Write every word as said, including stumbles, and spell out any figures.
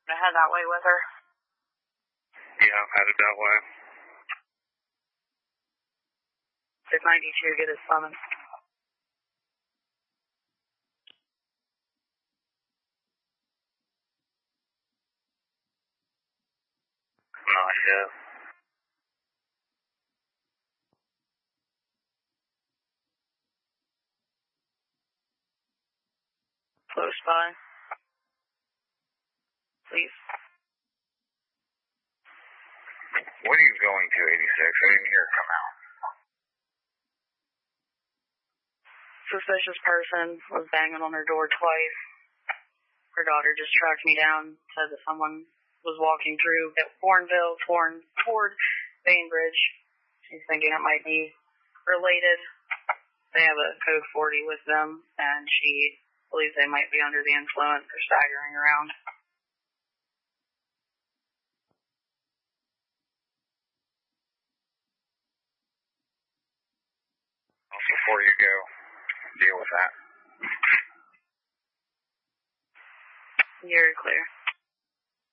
I head that way with her. Yeah, I'm headed that way. six ninety-two, get his summons. Not yet. Close by. Please. What are you going to, eighty-six? I didn't hear it come out. Suspicious person was banging on her door twice. Her daughter just tracked me down, said that someone was walking through at Bourneville toward, toward Bainbridge. She's thinking it might be related. They have a code forty with them, and she believes they might be under the influence or staggering around. Before you go, deal with that. You're clear.